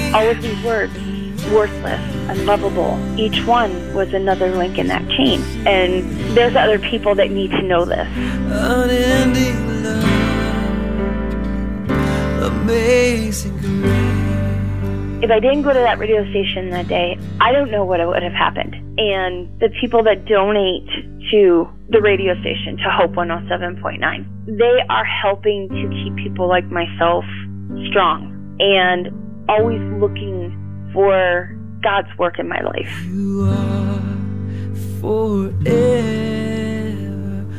All of these words, worthless, unlovable, each one was another link in that chain. And there's other people that need to know this. Unending love, amazing grace. If I didn't go to that radio station that day, I don't know what would have happened. And the people that donate to the radio station, to Hope 107.9, they are helping to keep people like myself strong and always looking for God's work in my life. You are forever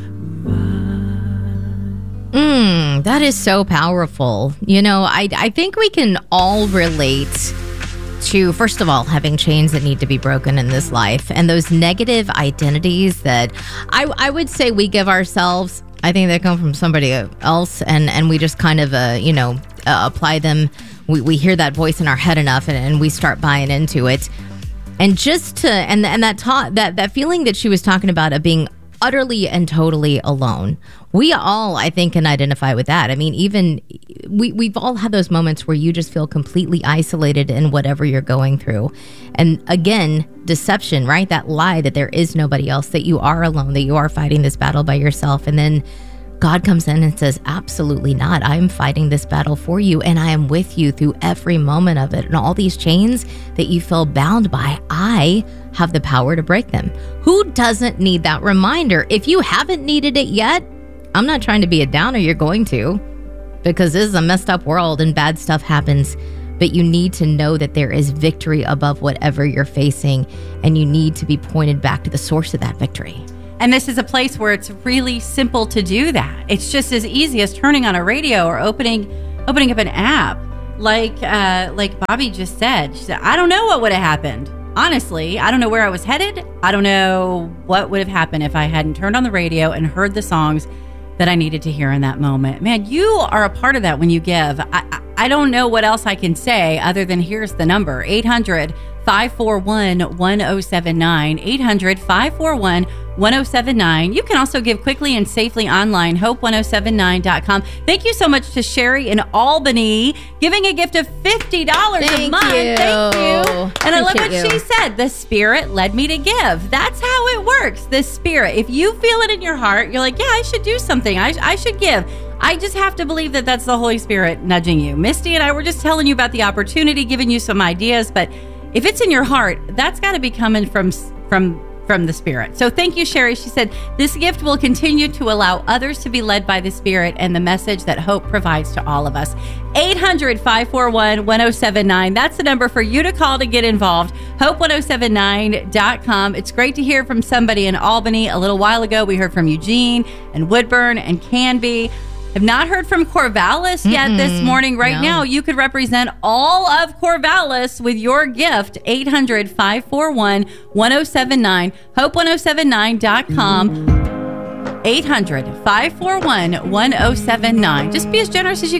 mine. That is so powerful. You know, I think we can all relate to, first of all, having chains that need to be broken in this life, and those negative identities that I would say we give ourselves. I think they come from somebody else, and we just kind of, apply them. We hear that voice in our head enough, and we start buying into it. And just to, and that feeling that she was talking about of being utterly and totally alone. We all, I think, can identify with that. I mean, even we've all had those moments where you just feel completely isolated in whatever you're going through. And again, deception, right? That lie that there is nobody else, that you are alone, that you are fighting this battle by yourself. And then God comes in and says, absolutely not. I am fighting this battle for you, and I am with you through every moment of it. And all these chains that you feel bound by, I have the power to break them. Who doesn't need that reminder? If you haven't needed it yet, I'm not trying to be a downer, you're going to, because this is a messed up world and bad stuff happens. But you need to know that there is victory above whatever you're facing, and you need to be pointed back to the source of that victory. And this is a place where it's really simple to do that. It's just as easy as turning on a radio or opening up an app. Like Bobby just said. She said, I don't know what would have happened. Honestly, I don't know where I was headed. I don't know what would have happened if I hadn't turned on the radio and heard the songs that I needed to hear in that moment. Man, you are a part of that when you give. I don't know what else I can say other than here's the number, 800-541-1079, 800-541-1079. You can also give quickly and safely online, hope1079.com. Thank you so much to Sherry in Albany, giving a gift of $50 a month. Thank you. And I love what she said. The Spirit led me to give. That's how it works. The Spirit. If you feel it in your heart, you're like, yeah, I should do something. I should give. I just have to believe that that's the Holy Spirit nudging you. Misty and I were just telling you about the opportunity, giving you some ideas, but if it's in your heart, that's got to be coming from the Spirit. So thank you, Sherry. She said, this gift will continue to allow others to be led by the Spirit and the message that Hope provides to all of us. 800-541-1079. That's the number for you to call to get involved. Hope1079.com. It's great to hear from somebody in Albany. A little while ago, we heard from Eugene and Woodburn and Canby. Have not heard from Corvallis yet this morning. Now, you could represent all of Corvallis with your gift. 800-541-1079. Hope1079.com. 800-541-1079. Just be as generous as you